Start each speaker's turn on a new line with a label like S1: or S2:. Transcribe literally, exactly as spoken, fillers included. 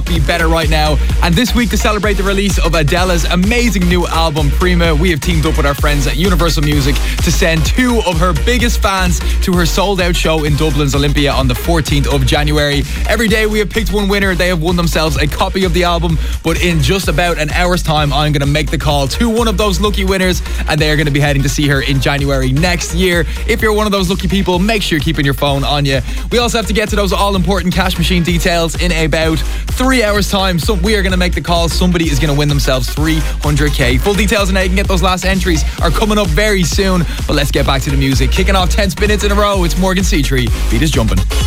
S1: be better right now. And this week, to celebrate the release of Adele's amazing new album, Prima, we have teamed up with our friends at Universal Music to send two of her biggest fans to her sold-out show in Dublin's Olympia on the fourteenth of January. Every day we have picked one winner. They have won themselves a copy of the album, but in just about an hour's time, I'm going to make the call to one of those lucky winners, and they are going to be heading to see her in January next year. If you're one of those lucky people, make sure you're keeping your phone on you. We also have to get to those all-important cash machine details in about three hours' time. So we are going to make the call. Somebody is going to win themselves three hundred k. Full details on how you can get those last entries are coming up very soon. But let's get back to the music. Kicking off ten minutes in a row, it's Morgan Seatree. Beat is jumping.